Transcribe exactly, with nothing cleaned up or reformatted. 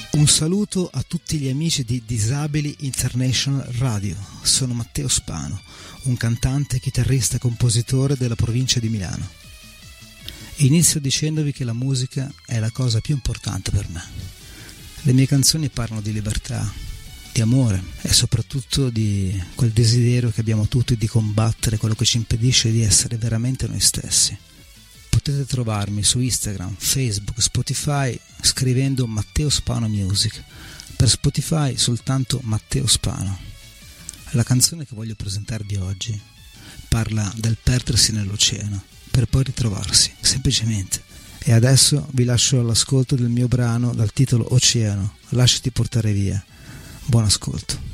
Un saluto a tutti gli amici di Disabili International Radio. Sono Matteo Spano, un cantante, chitarrista e compositore della provincia di Milano. Inizio dicendovi che la musica è la cosa più importante per me. Le mie canzoni parlano di libertà, di amore e soprattutto di quel desiderio che abbiamo tutti di combattere quello che ci impedisce di essere veramente noi stessi. Potete trovarmi su Instagram, Facebook, Spotify scrivendo Matteo Spano Music. Per Spotify soltanto Matteo Spano. La canzone che voglio presentarvi oggi parla del perdersi nell'oceano per poi ritrovarsi, semplicemente. E adesso vi lascio all'ascolto del mio brano dal titolo Oceano, lasciati portare via. Buon ascolto.